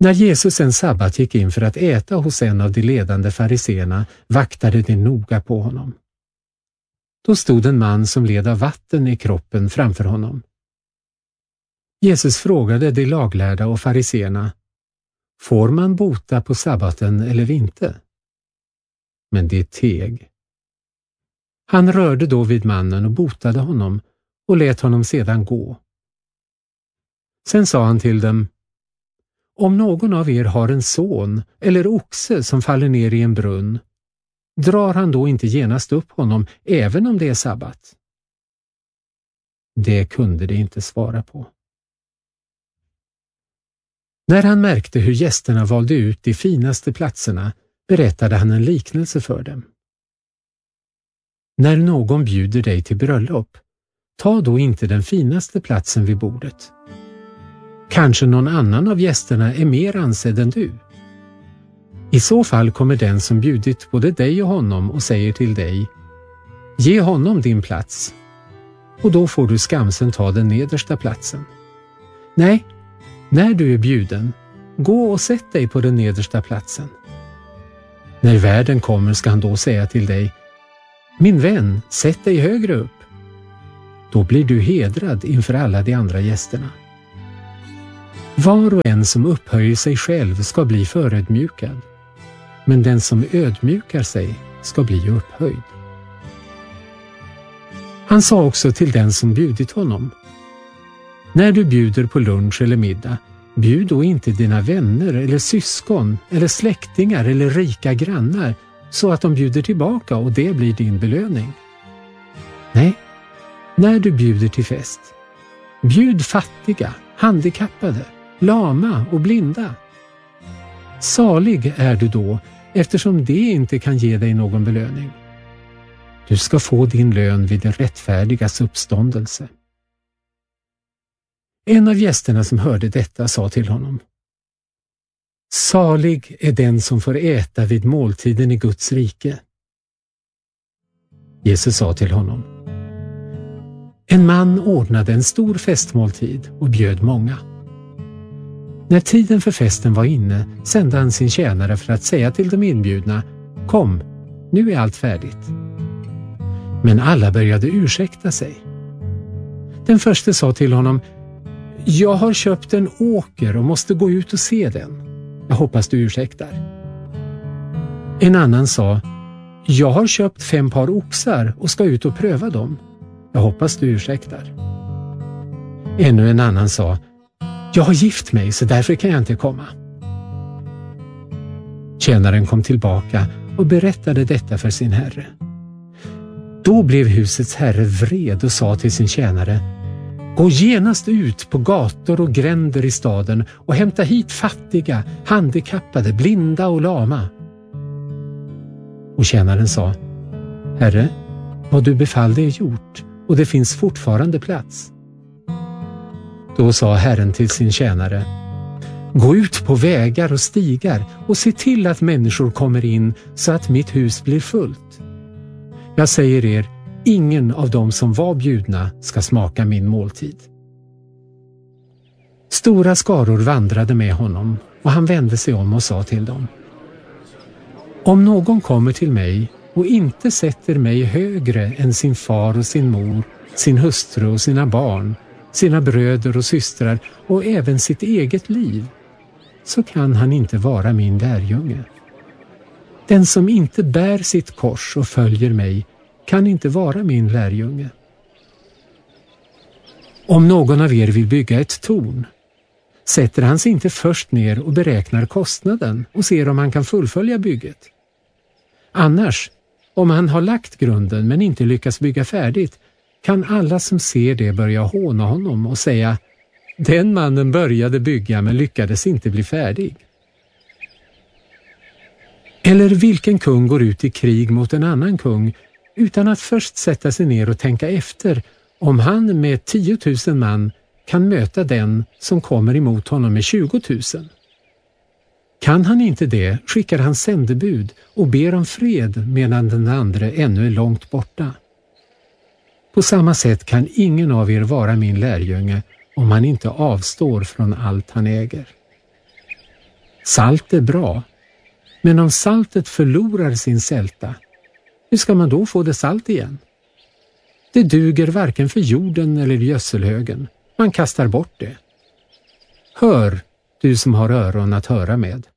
När Jesus en sabbat gick in för att äta hos en av de ledande fariseerna vaktade de noga på honom. Då stod en man som led av vatten i kroppen framför honom. Jesus frågade de laglärda och fariseerna: får man bota på sabbaten eller inte? Men de teg. Han rörde då vid mannen och botade honom och lät honom sedan gå. Sen sa han till dem: om någon av er har en son eller oxe som faller ner i en brunn, drar han då inte genast upp honom även om det är sabbat? Det kunde de inte svara på. När han märkte hur gästerna valde ut de finaste platserna berättade han en liknelse för dem. När någon bjuder dig till bröllop, ta då inte den finaste platsen vid bordet. Kanske någon annan av gästerna är mer ansedd än du. I så fall kommer den som bjudit både dig och honom och säger till dig: ge honom din plats, och då får du skamsen ta den nedersta platsen. Nej, när du är bjuden, gå och sätt dig på den nedersta platsen. När värden kommer ska han då säga till dig: min vän, sätt dig högre upp. Då blir du hedrad inför alla de andra gästerna. Var och en som upphöjer sig själv ska bli förödmjukad, men den som ödmjukar sig ska bli upphöjd. Han sa också till den som bjudit honom: när du bjuder på lunch eller middag, bjud då inte dina vänner eller syskon eller släktingar eller rika grannar så att de bjuder tillbaka och det blir din belöning. Nej, när du bjuder till fest, bjud fattiga, handikappade, lama och blinda. Salig är du då, eftersom det inte kan ge dig någon belöning. Du ska få din lön vid det rättfärdigas uppståndelse. En av gästerna som hörde detta sa till honom: salig är den som får äta vid måltiden i Guds rike. Jesus sa till honom: en man ordnade en stor festmåltid och bjöd många. När tiden för festen var inne sände han sin tjänare för att säga till de inbjudna: kom, nu är allt färdigt. Men alla började ursäkta sig. Den första sa till honom: jag har köpt en åker och måste gå ut och se den. Jag hoppas du ursäktar. En annan sa: jag har köpt 5 par oxar och ska ut och pröva dem. Jag hoppas du ursäktar. Ännu en annan sa: jag har gift mig så därför kan jag inte komma. Tjänaren kom tillbaka och berättade detta för sin herre. Då blev husets herre vred och sa till sin tjänare: gå genast ut på gator och gränder i staden och hämta hit fattiga, handikappade, blinda och lama. Och tjänaren sa: herre, vad du befallde är gjort och det finns fortfarande plats. Då sa herren till sin tjänare: gå ut på vägar och stigar och se till att människor kommer in så att mitt hus blir fullt. Jag säger er, ingen av dem som var bjudna ska smaka min måltid. Stora skaror vandrade med honom och han vände sig om och sa till dem: om någon kommer till mig och inte sätter mig högre än sin far och sin mor, sin hustru och sina barn, sina bröder och systrar och även sitt eget liv, så kan han inte vara min lärjunge. Den som inte bär sitt kors och följer mig kan inte vara min lärjunge. Om någon av er vill bygga ett torn, sätter han sig inte först ner och beräknar kostnaden och ser om han kan fullfölja bygget. Annars, om han har lagt grunden men inte lyckas bygga färdigt, kan alla som ser det börja håna honom och säga: den mannen började bygga men lyckades inte bli färdig. Eller vilken kung går ut i krig mot en annan kung utan att först sätta sig ner och tänka efter om han med 10 000 man kan möta den som kommer emot honom med 20 000. Kan han inte det, skickar han sändebud och ber om fred medan den andra ännu är långt borta. På samma sätt kan ingen av er vara min lärjunge om han inte avstår från allt han äger. Salt är bra, men om saltet förlorar sin sälta, hur ska man då få det salt igen? Det duger varken för jorden eller gödselhögen. Man kastar bort det. Hör, du som har öron att höra med.